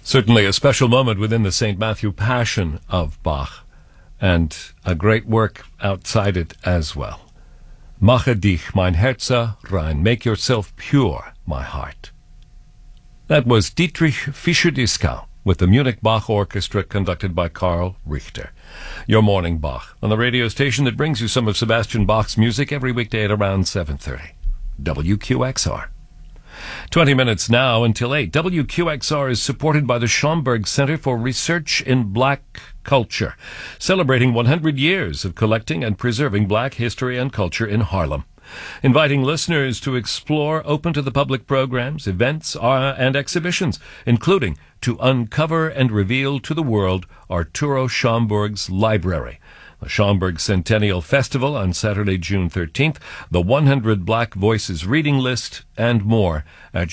Certainly a special moment within the St. Matthew Passion of Bach, and a great work outside it as well. Mache dich mein Herze rein, make yourself pure, my heart. That was Dietrich Fischer-Dieskau with the Munich Bach Orchestra conducted by Karl Richter. Your Morning Bach on the radio station that brings you some of Sebastian Bach's music every weekday at around 7:30. WQXR. 20 minutes now until 8. WQXR is supported by the Schomburg Center for Research in Black Culture, celebrating 100 years of collecting and preserving black history and culture in Harlem. Inviting listeners to explore open-to-the-public programs, events, and exhibitions, including to uncover and reveal to the world Arturo Schomburg's library. The Schomburg Centennial Festival on Saturday, June 13th, the 100 Black Voices reading list, and more at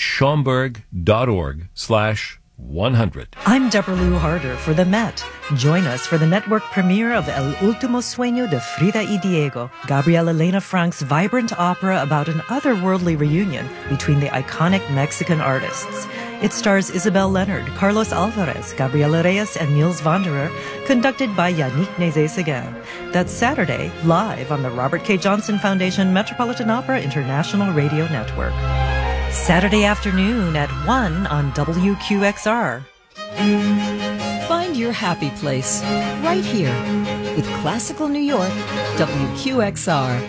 schomburg.org/100. I'm Deborah Lou Harder for the Met. Join us for the network premiere of El Último Sueño de Frida y Diego, Gabriel Elena Frank's vibrant opera about an otherworldly reunion between the iconic Mexican artists. It stars Isabel Leonard, Carlos Alvarez, Gabriela Reyes, and Niels Wanderer, conducted by Yannick Nézet-Séguin. That's Saturday, live on the Robert K. Johnson Foundation Metropolitan Opera International Radio Network. Saturday afternoon at 1 on WQXR. Find your happy place right here with Classical New York, WQXR.